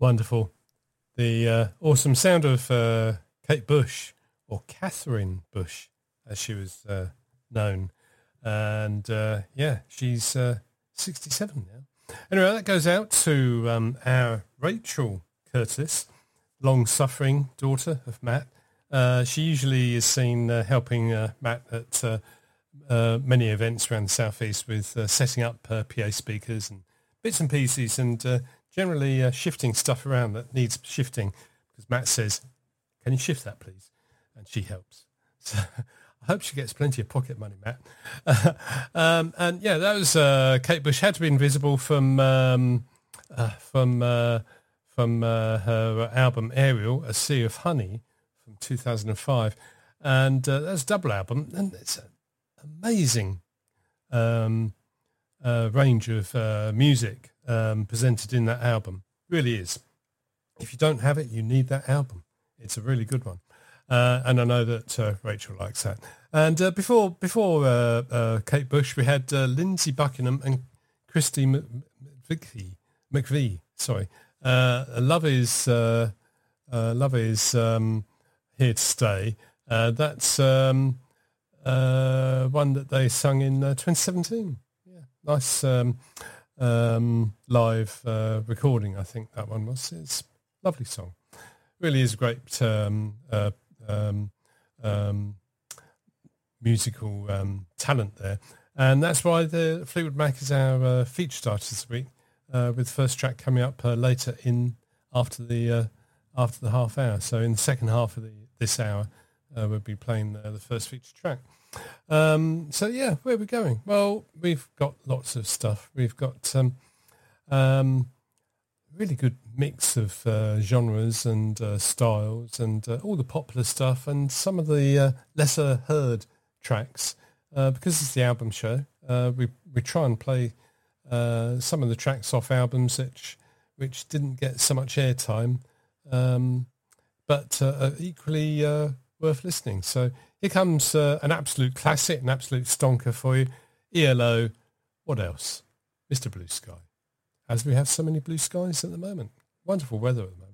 Wonderful. The awesome sound of Kate Bush, or Catherine Bush, as she was known. And she's 67 now. Anyway, that goes out to our Rachel Curtis, long-suffering daughter of Matt. She usually is seen helping Matt at many events around the southeast with setting up PA speakers and bits and pieces, and generally shifting stuff around that needs shifting, because Matt says, "Can you shift that, please?" And she helps. So I hope she gets plenty of pocket money, Matt. And yeah, that was Kate Bush. Had to be invisible from her album Ariel, A Sea of Honey, from 2005, and that's a double album, and it's an amazing range of music presented in that album. Really is. If you don't have it, you need that album. It's a really good one. And I know that Rachel likes that. And before Kate Bush, we had Lindsey Buckingham and Christy McVie. Sorry, Love is Here to Stay. That's one that they sung in 2017. Yeah, nice live recording. I think that one was. It's a lovely song. Really is a great musical talent there, and that's why the Fleetwood Mac is our feature starter this week, with the first track coming up later in after the half hour. So in the second half of this hour, we'll be playing the first feature track. So yeah, where are we going? Well, we've got lots of stuff. We've got really good mix of genres and styles, and all the popular stuff, and some of the lesser heard tracks, because it's the album show. We try and play some of the tracks off albums which didn't get so much airtime, but are equally worth listening. So here comes an absolute classic, an absolute stonker for you. ELO, what else? Mr. Blue Sky. As we have so many blue skies at the moment. Wonderful weather at the moment.